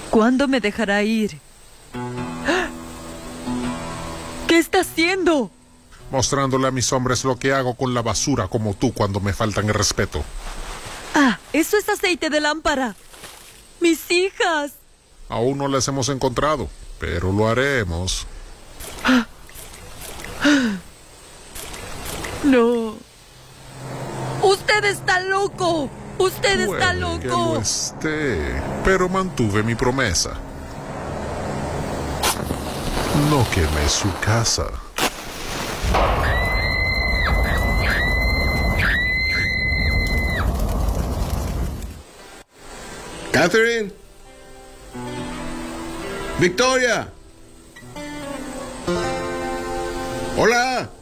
¿Cuándo me dejará ir? ¿Qué está haciendo? Mostrándole a mis hombres lo que hago con la basura como tú cuando me faltan el respeto. Ah, eso es aceite de lámpara. ¡Mis hijas! Aún no las hemos encontrado, pero lo haremos. No. ¡Usted está loco! ¡Usted está Puede loco! que lo esté, pero mantuve mi promesa. No quemé su casa. Catherine. Victoria. Hola.